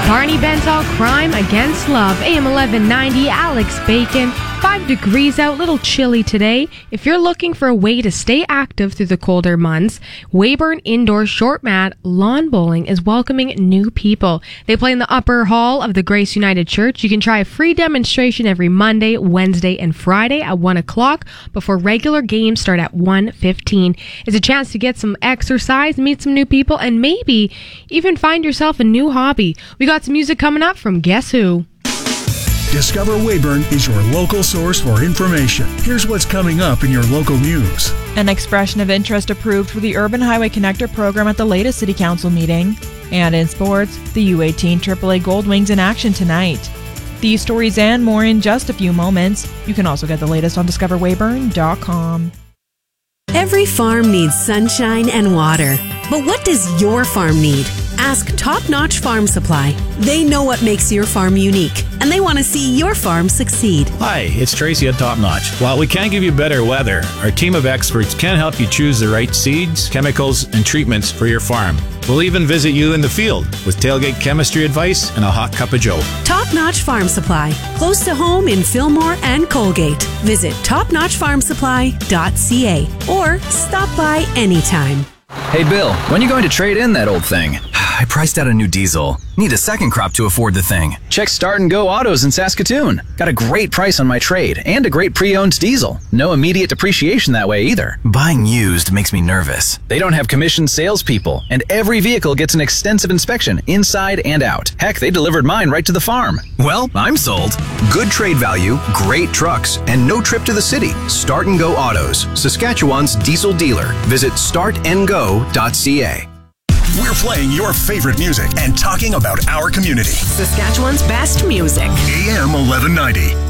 Barney Bentall, Crime Against Love. AM 1190, Alex Bacon. 5 degrees out, little chilly today. If you're looking for a way to stay active through the colder months, Weyburn Indoor Short Mat Lawn Bowling is welcoming new people. They play in the upper hall of the Grace United Church. You can try a free demonstration every Monday, Wednesday, and Friday at 1 o'clock before regular games start at 1:15. It's a chance to get some exercise, meet some new people, and maybe even find yourself a new hobby. We got some music coming up from Guess Who? Discover Weyburn is your local source for information. Here's what's coming up in your local news. An expression of interest approved for the Urban Highway Connector program at the latest City Council meeting. And in sports, the U18 AAA Goldwings in action tonight. These stories and more in just a few moments. You can also get the latest on discoverweyburn.com. Every farm needs sunshine and water. But what does your farm need? Ask Top Notch Farm Supply. They know what makes your farm unique, and they want to see your farm succeed. Hi, it's Tracy at Top Notch. While we can't give you better weather, our team of experts can help you choose the right seeds, chemicals, and treatments for your farm. We'll even visit you in the field with tailgate chemistry advice and a hot cup of joe. Top Notch Farm Supply, close to home in Fillmore and Colgate. Visit topnotchfarmsupply.ca or stop by anytime. Hey Bill, when are you going to trade in that old thing? I priced out a new diesel. Need a second crop to afford the thing. Check Start and Go Autos in Saskatoon. Got a great price on my trade and a great pre-owned diesel. No immediate depreciation that way either. Buying used makes me nervous. They don't have commissioned salespeople, and every vehicle gets an extensive inspection inside and out. Heck, they delivered mine right to the farm. Well, I'm sold. Good trade value, great trucks, and no trip to the city. Start and Go Autos, Saskatchewan's diesel dealer. Visit startandgo.ca. We're playing your favorite music and talking about our community. Saskatchewan's best music. AM 1190.